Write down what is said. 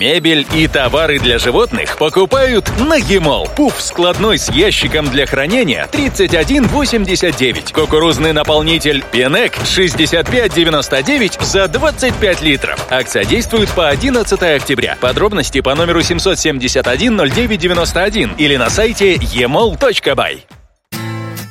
Мебель и товары для животных покупают на Емол. Пуф складной с ящиком для хранения 31,89. Кукурузный наполнитель Пенек 65,99 за 25 литров. Акция действует по 11 октября. Подробности по номеру 771 0991 или на сайте emol.by.